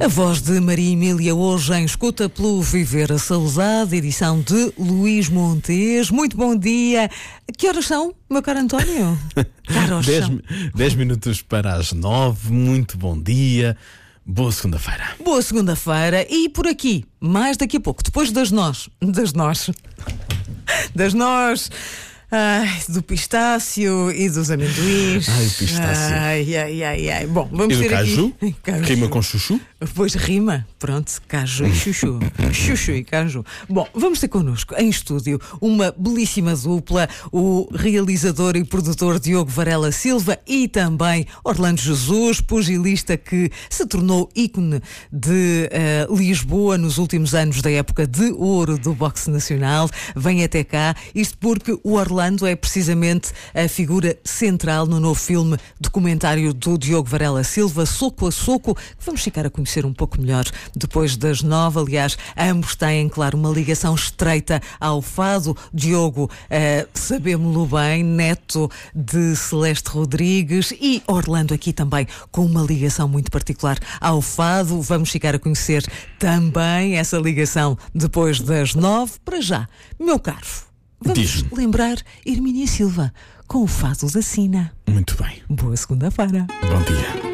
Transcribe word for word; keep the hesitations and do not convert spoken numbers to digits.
A voz de Maria Emília hoje em Escuta pelo Viver a Saudade, edição de Luís Montes. Muito bom dia. Que horas são, meu caro António? Caros dez, são. dez minutos para as nove. Muito bom dia. Boa segunda-feira. Boa segunda-feira. E por aqui, mais daqui a pouco, depois das nós, das nós, das nós... Ai, do pistácio e dos amendoins. Ai, o pistácio. Ai, ai, ai, ai. Bom, vamos E do ter caju? aqui. Caju. Rima com chuchu? Pois rima, pronto, caju e chuchu. Chuchu e caju. Bom, vamos ter connosco em estúdio uma belíssima dupla, o realizador e produtor Diogo Varela Silva e também Orlando Jesus, pugilista que se tornou ícone de uh, Lisboa nos últimos anos da época de ouro do boxe nacional. Vem até cá, isto porque o Orlando é precisamente a figura central no novo filme documentário do Diogo Varela Silva, Soco a Soco, que vamos ficar a conhecer um pouco melhor depois das nove. Aliás, ambos têm, claro, uma ligação estreita ao fado. Diogo, uh, sabemos-lo bem, neto de Celeste Rodrigues, e Orlando aqui também com uma ligação muito particular ao fado. Vamos ficar a conhecer também essa ligação depois das nove. Para já, meu caro, vamos Diz-me. lembrar Hermínia Silva com o fado da Sina. Muito bem. Boa segunda-feira. Bom dia.